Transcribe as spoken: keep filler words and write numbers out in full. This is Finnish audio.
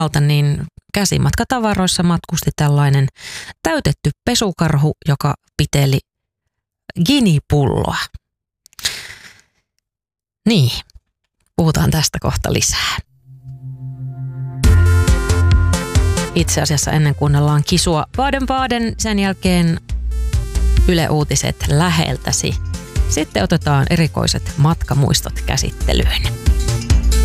alta, niin käsimatkatavaroissa matkusti tällainen täytetty pesukarhu, joka piteli ginipulloa. Niin, puhutaan tästä kohta lisää. Itse asiassa ennen kuunnellaan kisua Baden-Baden, sen jälkeen Yle Uutiset läheltäsi. Sitten otetaan erikoiset matkamuistot käsittelyyn.